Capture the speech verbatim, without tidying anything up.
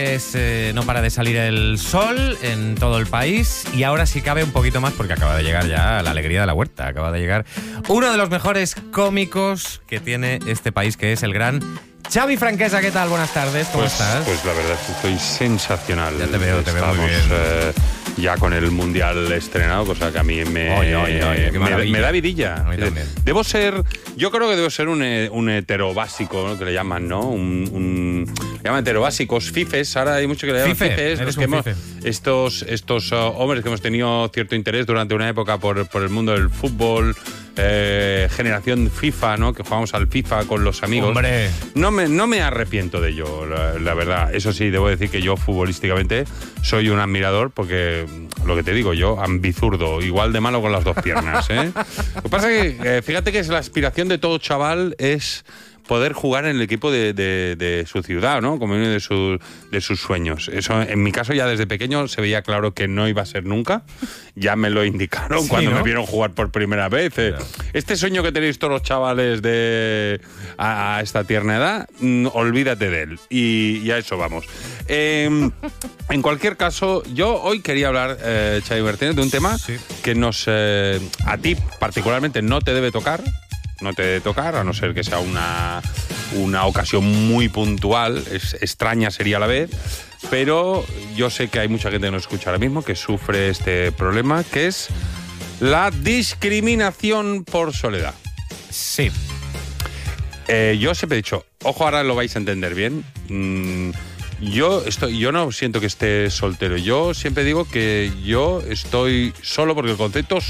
Es, eh, no para de salir el sol en todo el país y ahora sí cabe un poquito más porque acaba de llegar ya la alegría de la huerta. Acaba de llegar uno de los mejores cómicos que tiene este país, que es el gran Xavi Franquesa. ¿Qué tal? Buenas tardes, ¿cómo pues, estás? Pues la verdad es que estoy sensacional. Ya te veo, te veo Estamos, muy bien. Eh, ya con el Mundial estrenado, cosa que a mí me, Oye, oye, oye, qué me, maravilla. me da vidilla. A mí también. Debo ser, yo creo que debo ser un, un hetero básico, ¿no? Que le llaman, ¿no? Un, un le llaman hetero básicos, fifes. Ahora hay muchos que le llaman Fife, fifes. eres Los un que hemos, fife. estos estos uh, hombres que hemos tenido cierto interés durante una época por, por el mundo del fútbol. Eh, generación FIFA, ¿no? Que jugamos al FIFA con los amigos. Hombre. No me, no me arrepiento de ello, la, la verdad. Eso sí, debo decir que yo futbolísticamente soy un admirador porque, lo que te digo yo, ambizurdo, igual de malo con las dos piernas, ¿eh? Lo que pasa es que, eh, fíjate que es la aspiración de todo chaval es poder jugar en el equipo de, de, de su ciudad, ¿no? Como uno de, su, de sus sueños. Eso, en mi caso, ya desde pequeño se veía claro que no iba a ser nunca. Ya me lo indicaron sí, cuando ¿no? me vieron jugar por primera vez. Eh, este sueño que tenéis todos los chavales de a, a esta tierna edad, mm, olvídate de él. Y, y a eso vamos. Eh, en cualquier caso, yo hoy quería hablar, eh, Xavi Martínez, de un tema sí. que nos eh, a ti particularmente no te debe tocar. No te debe tocar, a no ser que sea una, una ocasión muy puntual, es, extraña sería a la vez, pero yo sé que hay mucha gente que nos escucha ahora mismo que sufre este problema, que es la discriminación por soledad. Sí. Eh, yo siempre he dicho, ojo, ahora lo vais a entender bien, mm, yo, estoy, yo no siento que esté soltero, yo siempre digo que yo estoy solo porque el concepto